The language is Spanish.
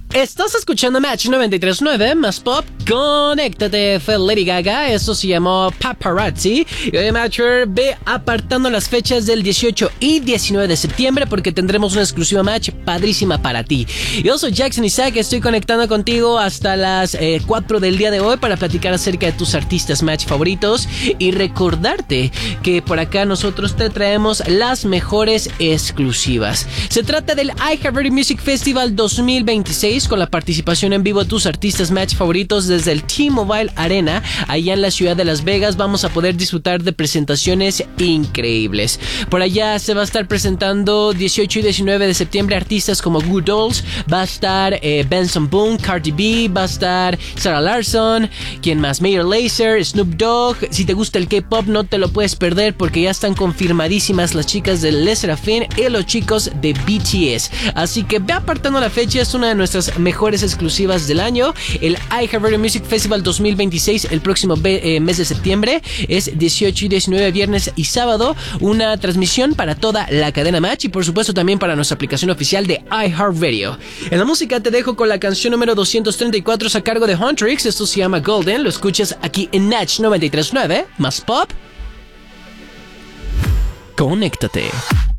Estás escuchando Match 93.9 más pop. Conéctate, fue Lady Gaga. Eso se llamó Paparazzi. Y hoy, Matcher, ve apartando las fechas del 18 y 19 de septiembre porque tendremos una exclusiva Match padrísima para ti. Yo soy Jackson Isaac. Estoy conectando contigo hasta las 4 del día de hoy para platicar acerca de tus artistas Match favoritos y recordarte que por acá nosotros te traemos las mejores exclusivas. Se trata del iHeartRadio Music Festival 2026 con la participación en vivo de tus artistas Match favoritos desde el T-Mobile Arena allá en la ciudad de Las Vegas. Vamos a poder disfrutar de presentaciones increíbles. Por allá se va a estar presentando 18 y 19 de septiembre artistas como Good Dolls, va a estar Benson Boone, Cardi B, va a estar Sarah Larson, quien más, Major Lazer, Snoop Dogg. Si te gusta el K-pop no te lo puedes perder porque ya están confirmadísimas las chicas de Les Sserafim y los chicos de BTS. Así que ve apartando la fecha, es una de nuestras mejores exclusivas del año. El iHeartRadio Music Festival 2026 el próximo mes de septiembre es 18 y 19 viernes y sábado, una transmisión para toda la cadena Match y por supuesto también para nuestra aplicación oficial de iHeartRadio. En la música te dejo con la canción número 234 a cargo de Huntrix. Esto se llama Golden, lo escuchas aquí en Match 93.9 más pop. Conéctate.